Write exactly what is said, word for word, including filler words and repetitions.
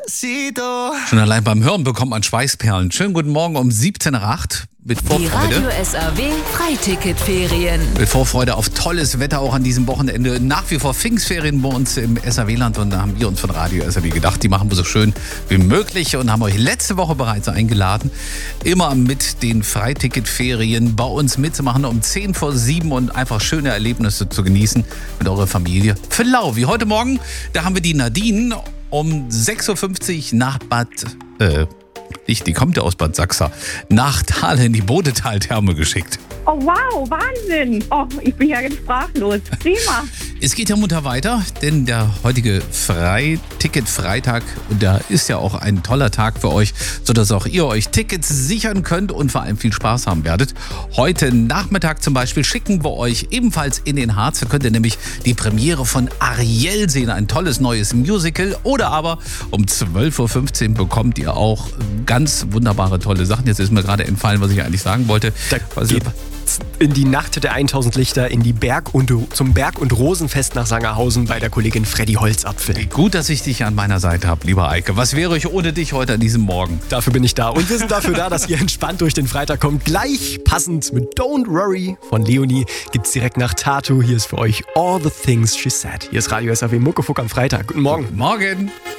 Schon allein beim Hören bekommt man Schweißperlen. Schönen guten Morgen um siebzehn Uhr acht mit Vorfreude. Die Radio S R W Freiticketferien. Mit Vorfreude auf tolles Wetter auch an diesem Wochenende. Nach wie vor Pfingstferien bei uns im S R W-Land und da haben wir uns von Radio S R W gedacht, die machen wir so schön wie möglich und haben euch letzte Woche bereits eingeladen, immer mit den Freiticketferien bei uns mitzumachen um zehn vor sieben und einfach schöne Erlebnisse zu genießen mit eurer Familie. Für Lau, wie heute Morgen, da haben wir die Nadine um sechs Uhr fünfzig nach Bad, äh, nicht, die kommt ja aus Bad Sachsa, nach Thale in die Bodetal-Therme geschickt. Oh wow, Wahnsinn. Oh, ich bin ja ganz sprachlos. Prima. Es geht ja munter weiter, denn der heutige Freiticket-Freitag, und da ist ja auch ein toller Tag für euch, sodass auch ihr euch Tickets sichern könnt und vor allem viel Spaß haben werdet. Heute Nachmittag zum Beispiel schicken wir euch ebenfalls in den Harz. Da könnt ihr nämlich die Premiere von Ariel sehen, ein tolles neues Musical. Oder aber um zwölf Uhr fünfzehn bekommt ihr auch ganz wunderbare, tolle Sachen. Jetzt ist mir gerade entfallen, was ich eigentlich sagen wollte. Da also, in die Nacht der tausend Lichter, in die Berg- und zum Berg- und Rosenfest nach Sangerhausen bei der Kollegin Freddy Holzapfel. Gut, dass ich dich an meiner Seite habe, lieber Eike. Was wäre ich ohne dich heute an diesem Morgen? Dafür bin ich da. Und wir sind dafür da, dass ihr entspannt durch den Freitag kommt. Gleich passend mit Don't Worry von Leonie gibt's direkt nach Tattoo. Hier ist für euch All the Things She Said. Hier ist Radio S R W Muckefuck am Freitag. Guten Morgen. Guten Morgen.